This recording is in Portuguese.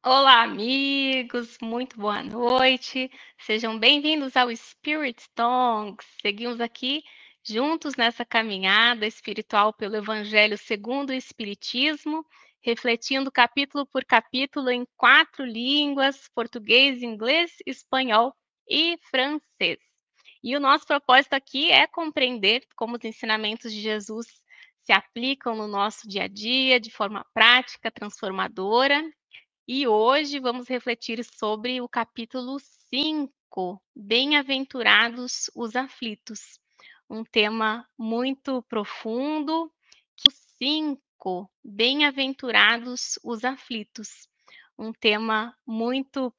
Olá, amigos, muito boa noite. Sejam bem-vindos ao Spirit Tongues. Seguimos aqui juntos nessa caminhada espiritual pelo Evangelho segundo o Espiritismo, refletindo capítulo por capítulo em 4 línguas: português, inglês, espanhol e francês. E o nosso propósito aqui é compreender como os ensinamentos de Jesus se aplicam no nosso dia a dia de forma prática, transformadora. E hoje vamos refletir sobre o capítulo 5, Bem-aventurados os aflitos, um tema muito profundo. 5, Bem-aventurados os aflitos, um tema muito